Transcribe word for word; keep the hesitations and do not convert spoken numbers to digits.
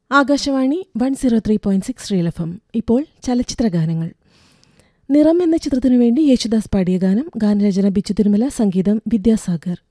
Akashvani one zero three point six ശ്രീലഫം. ഇപ്പോൾ ചലച്ചിത്രഗാനങ്ങൾ. നിറം എന്ന ചിത്രത്തിനു വേണ്ടി യേശുദാസ് പാടിയ ഗാനം. ഗാനരചന ബിച്ചു തിരുമല, സംഗീതം വിദ്യാസാഗർ.